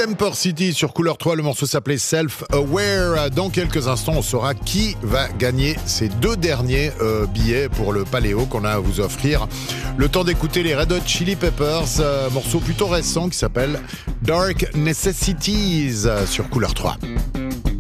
Temper City sur Couleur 3, le morceau s'appelait Self-Aware. Dans quelques instants, on saura qui va gagner ces deux derniers billets pour le Paléo qu'on a à vous offrir. Le temps d'écouter les Red Hot Chili Peppers, morceau plutôt récent qui s'appelle Dark Necessities sur Couleur 3.